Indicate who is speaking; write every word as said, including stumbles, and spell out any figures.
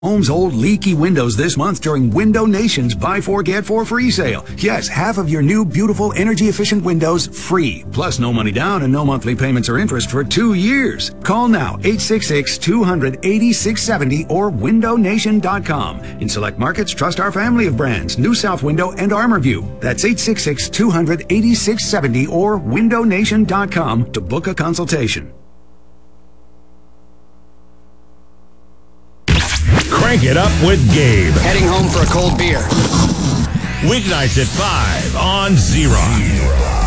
Speaker 1: Home's old leaky windows this month during Window Nation's Buy Four Get Four free sale. Yes, half of your new beautiful energy efficient windows free. Plus no money down and no monthly payments or interest for two years. Call now eight six six, two hundred, eighty-six seventy or window nation dot com. In select markets, trust our family of brands, New South Window and ArmorView. That's eight six six, two hundred, eighty-six seventy or window nation dot com to book a consultation.
Speaker 2: Crank it up with Gabe.
Speaker 3: Heading home for a cold beer.
Speaker 2: Weeknights at five on Z-Rock.